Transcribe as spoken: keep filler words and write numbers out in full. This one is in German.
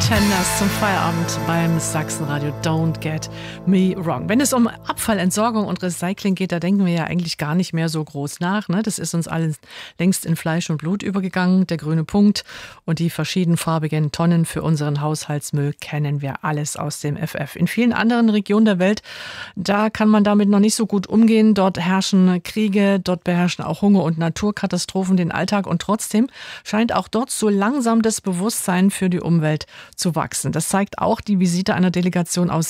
Pretenders zum Feierabend beim Sachsenradio. Don't get me wrong. Wenn es um Abfallentsorgung und Recycling geht, da denken wir ja eigentlich gar nicht mehr so groß nach. Ne? Das ist uns alles längst in Fleisch und Blut übergegangen. Der grüne Punkt und die verschiedenfarbigen Tonnen für unseren Haushaltsmüll kennen wir alles aus dem F F. In vielen anderen Regionen der Welt, da kann man damit noch nicht so gut umgehen. Dort herrschen Kriege, dort beherrschen auch Hunger und Naturkatastrophen den Alltag. Und trotzdem scheint auch dort so langsam das Bewusstsein für die Umwelt zu wachsen. Das zeigt auch die Visite einer Delegation aus